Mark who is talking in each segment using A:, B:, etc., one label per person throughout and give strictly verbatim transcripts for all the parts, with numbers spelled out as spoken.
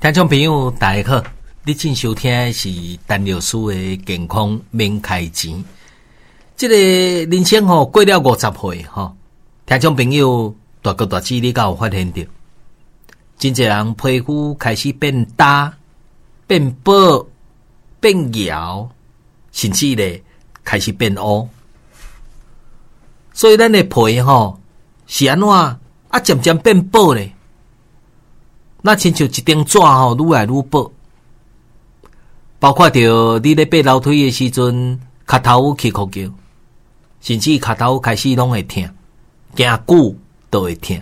A: 听众朋友大家好，你正收听的是陈老师的健康免开钱。这个人生吼、哦、过了五十岁吼、哦，听众朋友大哥大姐，你敢有发现到，真侪人皮肤开始变焦、变薄、变摇，甚至咧开始变乌。所以咱的皮吼、哦、是安怎啊渐渐变薄咧？那亲像一张纸吼，愈来愈薄。包括着你咧爬楼梯的时阵，脚头起哭叫，甚至脚头开始拢会痛，行久都会痛。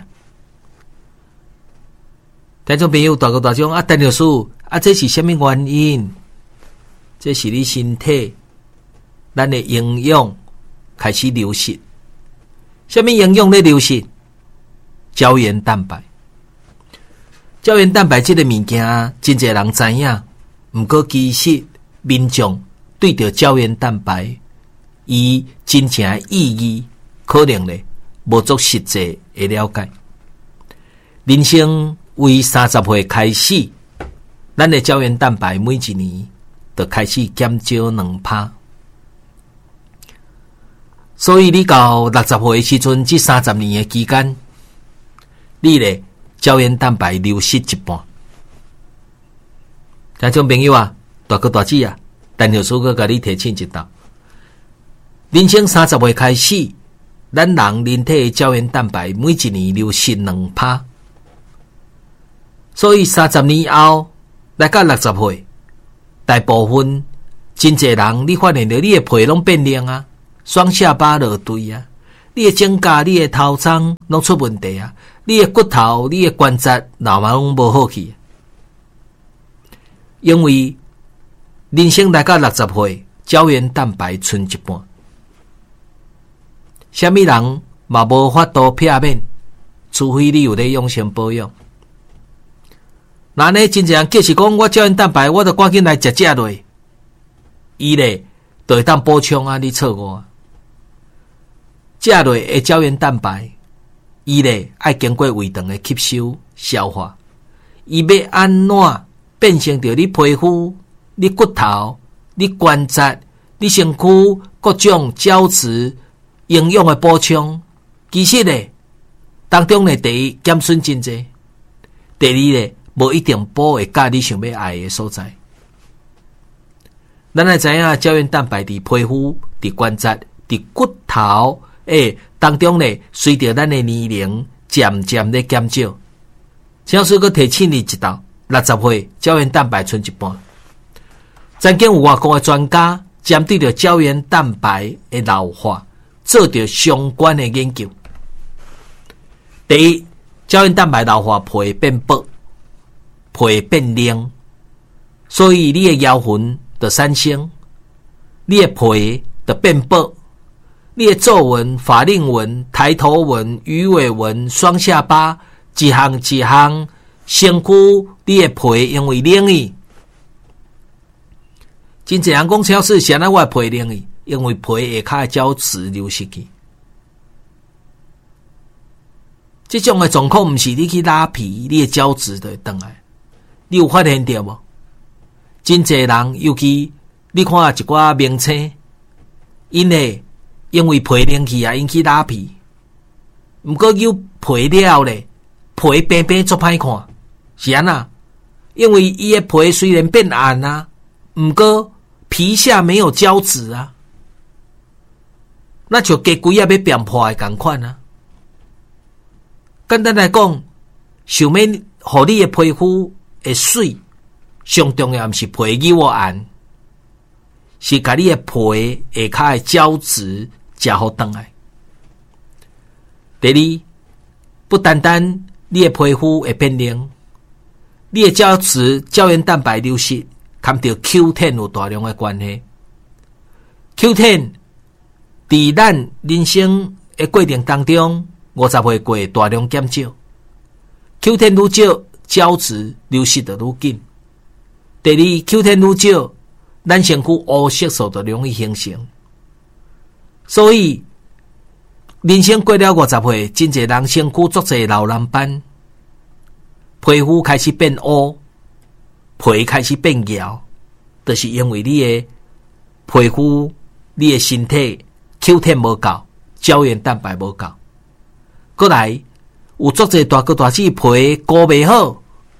A: 听众朋友大哥大众啊，陈老师啊，这是什么原因？这是你身体咱的营养开始流失。什么营养咧流失？胶原蛋白。胶原蛋白这个物件，真侪人知影，不过其实民众对着胶原蛋白，伊真正的意义，可能咧无足实际的了解。人生为三十岁开始，咱的胶原蛋白每一年就开始减少两趴。所以你到六十岁的时阵，这三十年的期间，你咧胶原蛋白流失一半。听众朋友啊，大哥大姐啊，陈老师阁甲你提醒一道：人生三十岁开始，咱人人体的胶原蛋白每一年流失两趴。所以三十年后来到六十岁，大部分真侪人，你发现到你的皮拢变亮啊，双下巴落堆啊，你的指甲、你的头鬃拢出问题啊，你的骨头、你的关节老嘛拢无好去。因为人生来到六十岁，胶原蛋白剩一半，什么人嘛无法度避免，除非你有咧养生保养。那呢，真正假是讲我胶原蛋白，我就赶紧来食食落，伊咧就会当补充啊，你错误。食落的胶原蛋白，伊咧爱经过胃肠的吸收消化，伊要安怎变成着你皮肤、你骨头、你关节、你身躯各种胶质营养的补充，其实咧当中咧，第一减损真济，第二咧无一定补会到你想要爱的所在。咱来知影胶原蛋白伫皮肤、伫关节、伫骨头诶当中咧，随着咱的年龄渐渐咧减少。请说个提醒你一道，六十岁胶原蛋白剩一半。曾经有外国的专家针对着胶原蛋白的老化做着相关的研究。第一，胶原蛋白老化皮变薄，皮变亮，所以你的腰痕就产生，你的皮就变薄，你的皱纹、法令纹、抬头纹、鱼尾纹、双下巴，一项一项身躯，你的皮因为冷去。真侪人讲超市是安怎我的皮冷去，因为皮下骹的胶质流失去。这种的状况，不是你去拉皮，你的胶质就会回来。你有发现到无？真侪人，尤其你看一寡明星，因咧因为皮冷去啊，因去拉皮，毋过有皮了咧，皮平平足歹看，是安那？因为伊的皮虽然变暗啊，毋过皮下没有胶质啊，那就鸡龟也要变破的同款啊。简单来讲，想要互你的皮肤会水，上重要毋是皮肌我暗，是甲你的皮下骹的胶质食好回来。第二，不单单你的皮肤会变亮，你的胶质胶原蛋白流失，跟着 Q 十 有大量的关系。Q 十 伫咱人生的过程当中，五十岁过大量减少 ，Q 十 愈少，胶质流失就愈紧。第二 ，Q 十 愈少，咱身躯黑色素就容易形成。所以，人生过了五十岁，真侪人身躯足侪老人斑，皮肤开始变乌， 皮开始变硬，就是因为你的皮肤、你的身体 Q 十 无够，胶原蛋白无够。过来有足侪大哥大姐皮顾袂好，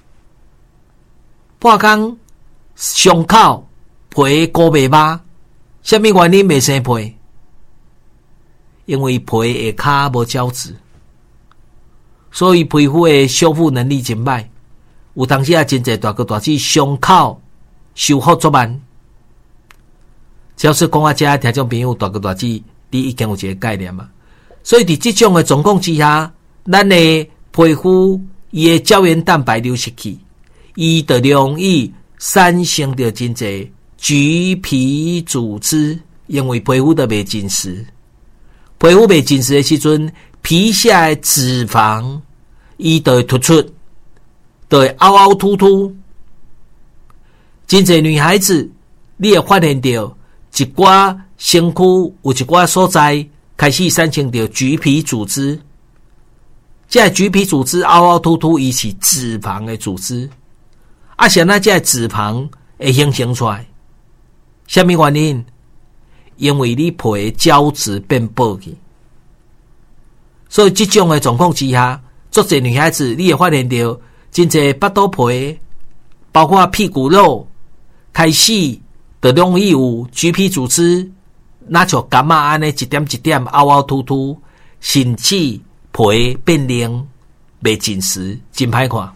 A: 半工伤口皮顾袂麻，什么原因袂生皮？因为皮下骹无胶质，所以皮肤的修复能力真歹。有当时啊，真侪大哥大姐伤口修复足慢。只要是讲啊，遮听众朋友大哥大姐，你已经有一个概念嘛。所以伫这种的状况之下，咱的皮肤伊的胶原蛋白流失去，伊就容易产生着真侪橘皮组织，因为皮肤都袂紧实。皮肤袂紧实的时阵，皮下的脂肪伊就会突出，就会凹凹凸凸。真侪女孩子，你会发现到一寡身躯有一寡所在开始产生着橘皮组织。这橘皮组织凹凹凸凸，伊是脂肪的组织。啊，现在这脂肪会形成出来，什么原因？因为你皮的胶质变薄去，所以这种的状况之下，足侪女孩子你会发现到，真侪腹肚皮，包括屁股肉，开始就容易有橘皮组织，那像感冒安尼一点一点凹凹凸凸，甚至皮变硬，袂紧实，真歹看。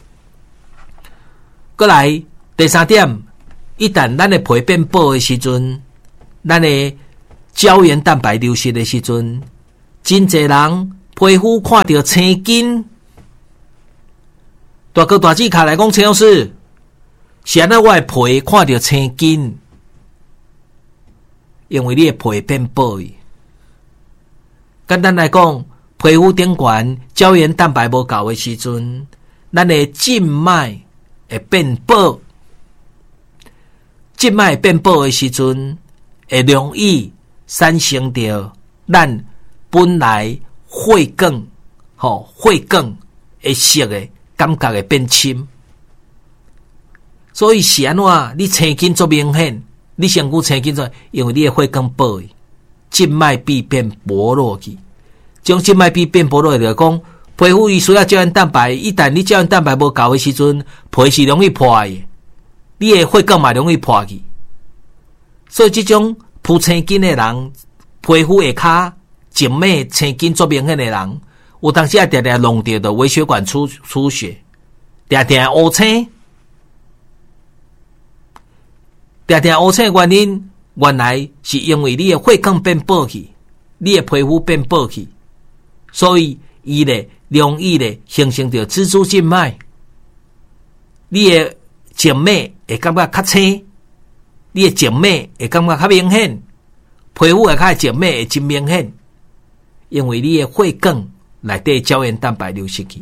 A: 过来第三点，一旦咱的皮变薄的时阵，咱的胶原蛋白流失的时阵，真侪人皮肤看到青筋。大哥大姐卡来讲，陈老师，是安怎我的皮看到青筋？因为你的皮变薄。简单来讲，皮肤顶悬胶原蛋白无够的时阵，咱的静脉会变薄。静脉变薄的时阵，会容易产生着咱本来血管、吼血管的色的感觉会变深。所以是安怎？你青筋足明显，你身躯青筋足，因为你的血管薄，静脉壁变薄弱去。将静脉壁变薄弱，就讲皮肤伊需要胶原蛋白，一旦你胶原蛋白无够的时阵，皮是容易破的，你的血管嘛容易破去。所以这种浮青筋的人，皮肤下骹静脉青筋足明显的人，有当时也常常弄到的微血管出出血，常常乌青，常常乌青的原因，原来是因为你的血管变薄去，你的皮肤变薄去，所以伊咧容易咧形成着蜘蛛静脉，你的静脉会感觉较青，你的静脉会感觉较明显，皮肤下骹静脉会真明显，因为你的血管内底胶原蛋白流失去。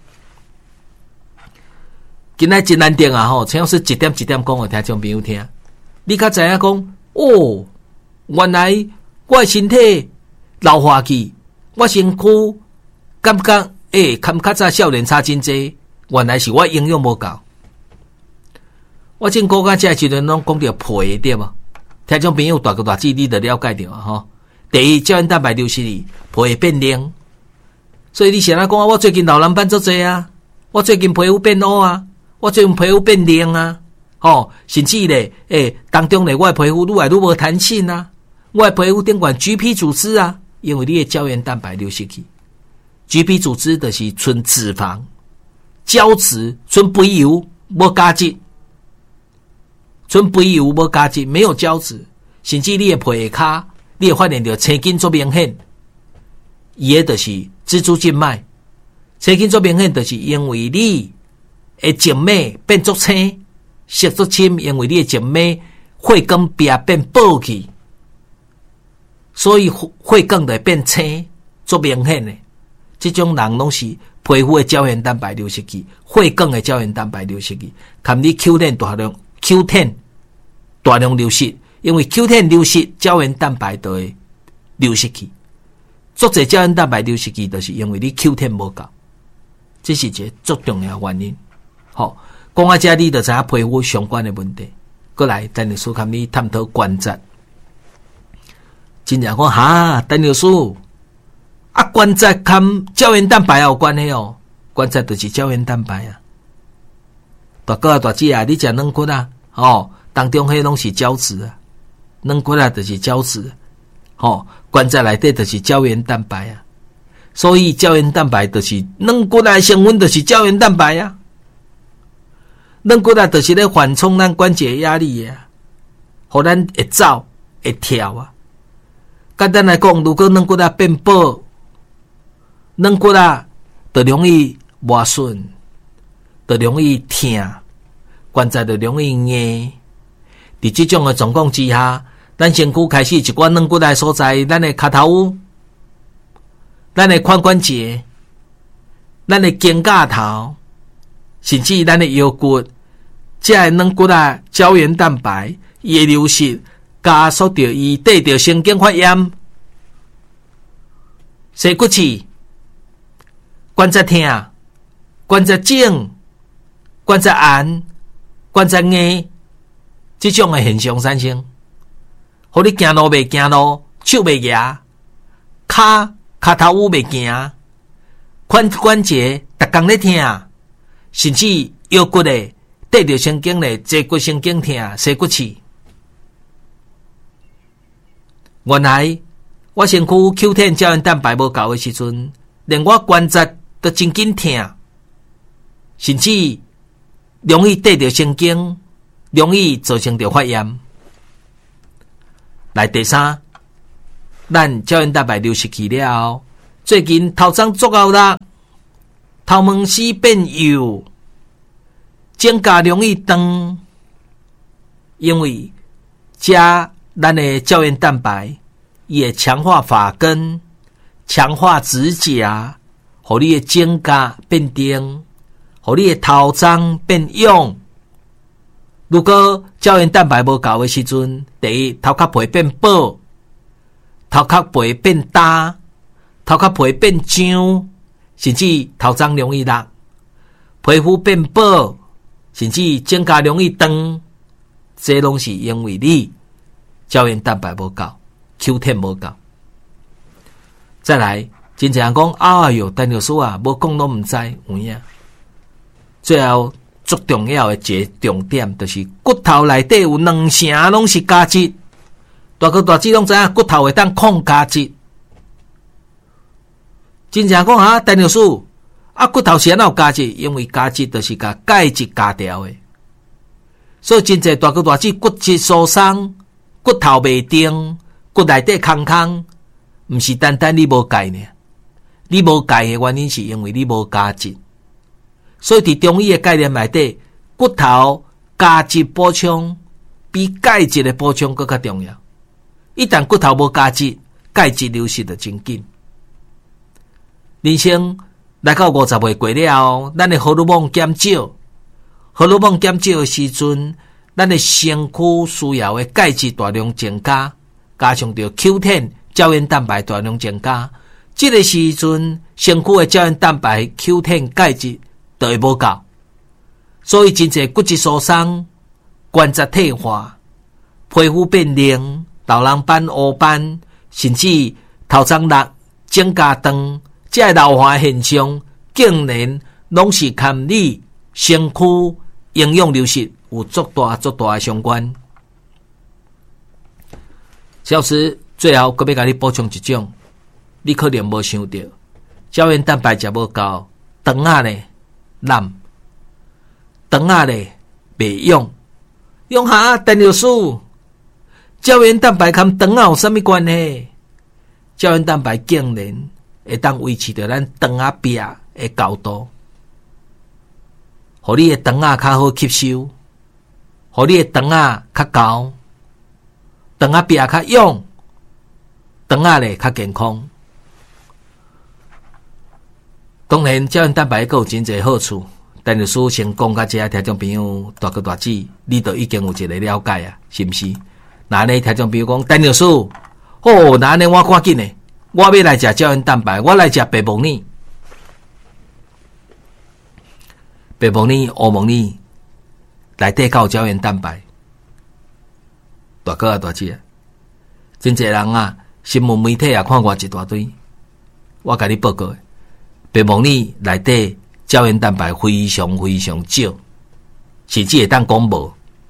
A: 今仔真难定啊吼，陈老师一点一点讲互听众朋友听，你较知影讲哦，原来我的身体老化去，我身躯感觉诶，较较早少年差真济，原来是我营养无够。我正讲到这时阵，拢讲到皮对无？听众朋友大哥大姐，你就了解到啊吼。第一，胶原蛋白流失去，皮变硬，所以你想来讲，我最近老人斑足济啊，我最近皮肤变乌啊，我最近皮肤变硬啊，吼，甚至咧，诶，当中咧，我的皮肤愈来愈无弹性啊，我的皮肤顶管橘皮组织啊，因为你的胶原蛋白流失去，橘皮组织就是纯脂肪、胶质、纯肥油，无加质。纯肥油无加质，没有胶质，甚至你的皮下骹，你会发现到青筋足明显，伊个就是蜘蛛静脉。青筋足明显，就是因为你的静脉变足青，色足深，因为你的静脉血管壁变薄去，所以血管就变青，足明显的。这种人拢是皮肤的胶原蛋白流失去，血管的胶原蛋白流失去，看你 Q 十 大量 Q 十 大量流失，因为 Q 十 流失，胶原蛋白就会流失去。足侪胶原蛋白流失去，就是因为你 Q 十 无够，这是一个足重要的原因。好， 讲啊，这你就知影皮肤相关的问题。过来，陈律师跟你探讨关节。真正讲哈，陈律师啊，关节跟胶原蛋白有关系哦。关节就是胶原蛋白啊。大哥啊，大姐啊，你食软骨啊，哦，当中迄拢是胶质啊，软骨啊就是胶质，哦，关节内底就是胶原蛋白啊。所以胶原蛋白就是软骨啊，成分就是胶原蛋白啊。软骨啊，就是咧缓冲咱关节压力啊，互咱会走会跳啊。简单来讲，如果软骨啊变薄，软骨啊就容易磨损，就容易痛，关节就容易硬。伫这种的状况之下，咱身躯开始一寡软骨的所在，咱的脚头、咱的髋关节、咱的肩胛头，甚至咱的腰骨。这个软骨啊，胶原蛋白伊的流失，加速着伊得着神经发炎、洗骨刺、关节痛、关节肿、关节炎、关节硬，这种的现象产生，互你行路袂行路，手袂举，骹骹头乌袂行，髋关节逐工咧痛，甚至腰骨的。得着神经咧，坐骨神经痛、洗骨刺。原来我身躯 Q 十 胶原蛋白无够的时阵，连我关节都真紧痛，甚至容易得着神经，容易造成着发炎。来第三，咱胶原蛋白流失去了后，最近头鬃作呕啦，头毛丝变幼。指甲容易长，因为加咱的胶原蛋白也强化发根，强化指甲，互你的指甲变长，互你的头鬃变勇。如果胶原蛋白无够的时阵，第一头壳皮变薄，头壳皮变大，头壳皮变张，甚至头鬃容易落，皮肤变薄。甚至指甲容易长，这拢是因为你胶原蛋白无够 ，Q 十 无够。再来，真正人讲，哎哟，陈律师啊，无讲都唔知有影。最后最重要的一个重点，就是骨头内底有两成拢是胶质。大哥大姐拢知影，骨头会当抗胶质。真正讲哈，陈律师。啊，骨头是安怎有胶质？因为胶质就是甲钙质加掉的，所以真侪大哥大姐骨质疏松、骨头袂定、骨内底空空，毋是单单你无钙呢。你无钙的原因是因为你无胶质，所以伫中医的概念内底，骨头胶质补充比钙质的补充更加重要。一旦骨头无胶质，钙质流失就真紧。人生。来到五十岁过了，咱的荷尔蒙减少，荷尔蒙减少的时阵，咱的身躯需要的钙质大量增加，加上着 Q 十 胶原蛋白大量增加，这个时阵身躯的胶原蛋白 Q 十 钙质就会无够，所以真侪骨质疏松、关节退化、皮肤变冷、老人斑、乌斑，甚至头鬃落、指甲长。这老化现象竟然拢是跟你身躯营养流失有足大足大的相关。小时最后，搁要甲你补充一种，你可能无想到，胶原蛋白食无够，肠仔咧烂，肠仔咧袂用，用下陈律师，胶原蛋白跟肠仔有啥物关系？胶原蛋白竟然会当维持着咱肠仔壁的高度，互你的肠仔较好吸收，互你的肠仔较高，肠仔壁较勇，肠仔咧较健康。当然，胶原蛋白还有真侪好处，但是首先讲到这，听众朋友大哥大姐，你都已经有一个了解啊，是毋是？那呢，听众朋友讲，陈律师，哦，那呢，我赶紧呢。我要来食胶原蛋白，我来食白木耳、白木耳、乌木耳， 内底有胶原蛋白，大哥啊大姐啊，真侪人啊，新闻媒体也看过一大堆。我甲你报告，白木耳内底胶原蛋白非常非常少，甚至会当讲无。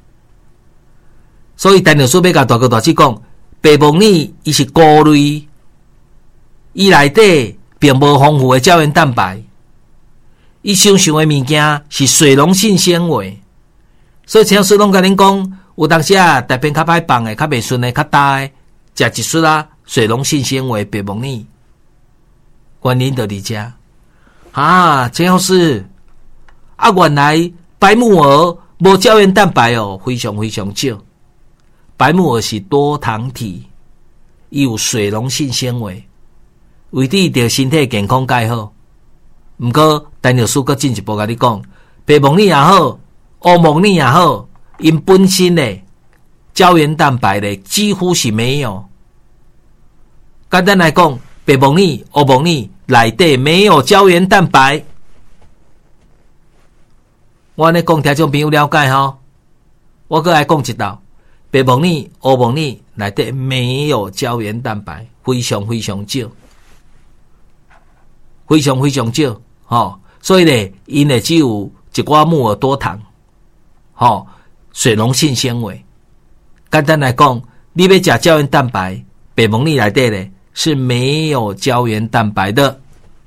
A: 所以陈律师要甲大哥大姐讲，白木耳伊是菇类，伊内底并无丰富的胶原蛋白，伊常常的物件是水溶性纤维。所以陈老师拢甲恁讲，有当时啊，大便较歹放的、较袂顺的、较大的，食一撮啊，水溶性纤维白木耳。原因就伫遮啊，陈老师啊，原来白木耳无胶原蛋白哦，非常非常少。白木耳是多糖体，伊有水溶性纤维，为伫对身体健康介好。毋过，陈老师阁进一步甲你讲，白木耳也好，乌木耳也好，因本身的胶原蛋白的几乎是没有。简单来讲，白木耳、乌木耳内底没有胶原蛋白。我安尼讲，听众朋友了解吼。我阁来讲一道，白木耳、乌木耳内底没有胶原蛋白，非常非常少，非常非常少。吼、哦，所以咧，因咧只有一寡木耳多糖，吼、哦，水溶性纤维。简单来讲，你要食胶原蛋白，白木耳内底咧是没有胶原蛋白的。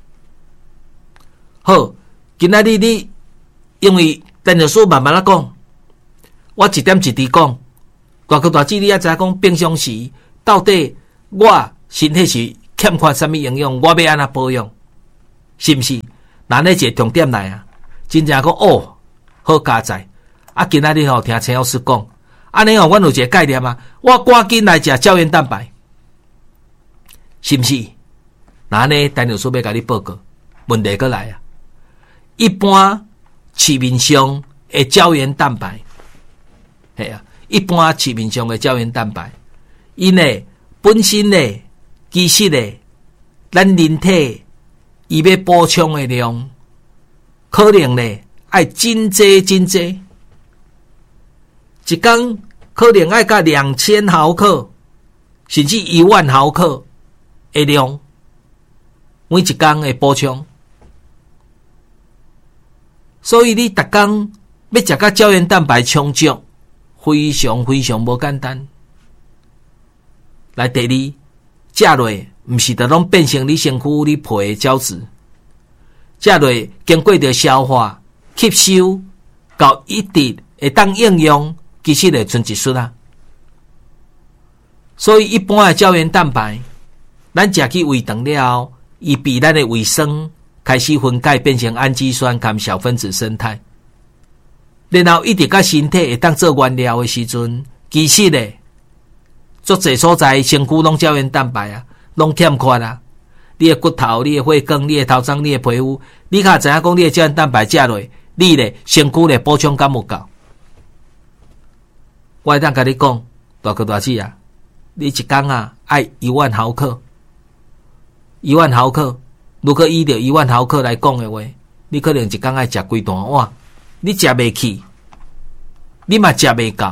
A: 好，今仔日你因为陈律师慢慢仔讲，我一点一滴讲，大哥大姐你也知讲，平常时到底我身体是欠缺什么营养，我要安怎保养，是不是？拿那一个重点来啊，真正讲哦，好加载啊！今仔日吼听陈老师讲，安尼吼，阮有一个概念啊，我赶紧来食胶原蛋白，是不是？那安尼，陈老师要甲你报告，问题过来啊。一般市面上的胶原蛋白，系啊，一般市面上的胶原蛋白，因呢本身呢，其实呢，咱人体伊要补充的量，可能呢爱真济真济，一工可能爱到两千毫克，甚至一万毫克的量，每一工的补充。所以你逐工要食到胶原蛋白充足，非常非常无简单。来，第二，食落毋是就拢变成你身躯你皮的胶质，食落经过着消化吸收，到一直会当应用，其实会剩一撮啊。所以一般的胶原蛋白，咱食去胃肠了后，伊被咱的胃酸开始分解变成氨基酸含小分子生态，然后一直甲身体会当做原料的时阵，其实呢，足侪所在身躯拢胶原蛋白啊，拢欠缺啊。你的骨头、你的血管、你的头鬃、你的皮肤，你较知影讲你的胶原蛋白食落，你咧身躯咧补充敢有够？我会当甲你讲，大哥大姐啊，你一工啊爱一万毫克，一万毫克。如果依着一万毫克来讲的话，你可能一工爱食几大碗，你食袂起，你嘛食袂够，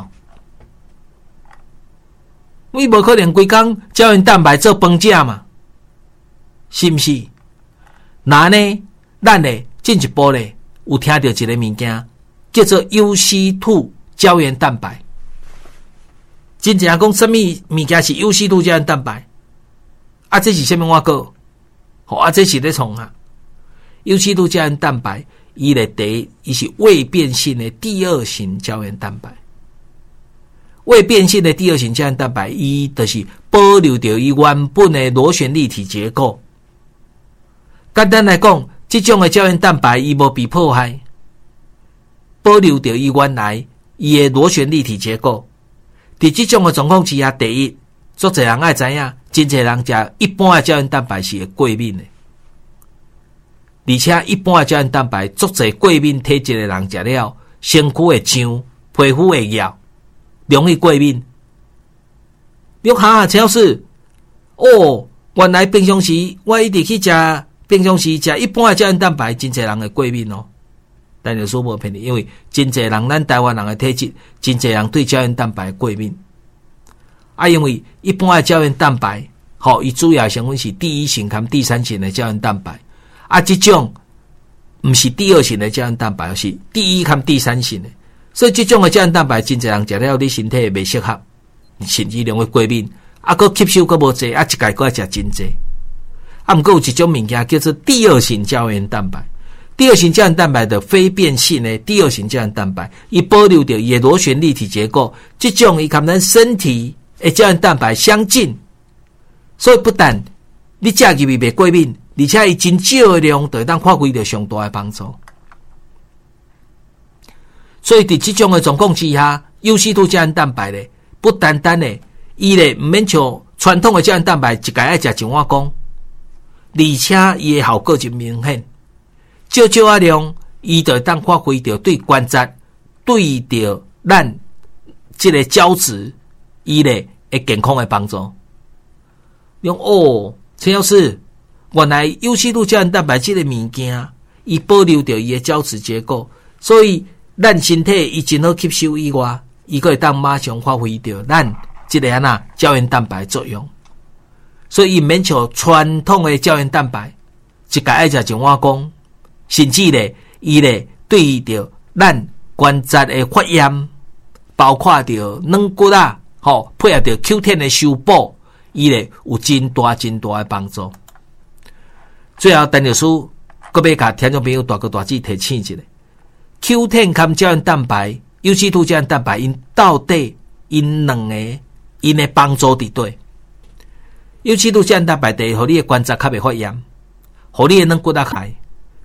A: 你无可能规工胶原蛋白做饭食嘛，是毋是？那呢，咱呢进一步咧有听到一个物件叫做 U C 二 胶原蛋白。真正讲什么物件是 U C 二 胶原蛋白？啊，这是什么碗糕？好啊，这是咧创啊。U C 二 胶原蛋白，伊咧第伊是未变性的第二型胶原蛋白。未变性的第二型胶原蛋白，伊就是保留着伊原本的螺旋立体结构。简单来讲，这种的胶原蛋白伊无被破坏，保留着伊原来伊的螺旋立体结构。伫这种的状况之下，第一，足侪人爱知影。真侪人食一般的胶原蛋白是会过敏的，而且一般的胶原蛋白足侪过敏体质的人食了，身躯会痒，皮肤会痒，容易过敏。你哈，陈老师，哦，原来平常时我一直去食，平常时食一般的胶原蛋白，真侪人会过敏哦。 但有说无骗你，因为真侪人咱台湾人的体质，真侪人对胶原蛋白过敏。啊，因为一般的胶原蛋白，吼，伊主要成分是第一型含第三型的胶原蛋白。啊，这种不是第二型的胶原蛋白，是第一含第三型的。所以这种的胶原蛋白，真侪人食了，你身体未适合，甚至容易过敏。啊，佮吸收佮无济，啊，一届佮食真济。啊，毋过有一种物件叫做第二型胶原蛋白。第二型胶原蛋白的非变性的第二型胶原蛋白，伊保留着伊的螺旋立体结构，这种伊跟咱身体的胶原蛋白相近，所以不但你食入去袂过敏，而且伊真少的量就会当发挥着上大的帮助。所以伫这种的状况之下，优西度胶原蛋白咧，不单单咧，伊咧毋免像传统的胶原蛋白一届爱食一碗公，而且伊的效果真明显。少少啊量，伊就当发挥着对关节、对着咱这个胶质，伊咧会健康的帮助。用哦，陈老师，原来优西度胶原蛋白这个物件，伊保留着伊的胶质结构，所以咱身体伊真好吸收以外，伊可以当马上发挥着咱这个啊那胶原蛋白作用。所以伊免像传统的胶原蛋白，一届爱食一碗公。甚至咧，伊咧对着咱关节的发炎，包括着软骨啊，吼配合着 Q 十 的修补，伊咧有真大真大的帮助。最后，陈律师搁要甲听众朋友大哥大姐提醒一下 ，Q 十 含胶原蛋白、优西度胶原蛋白，因到底因两个因的帮助伫对？优西度胶原蛋白第一，互你的关节较袂发炎，互你的软骨啊开。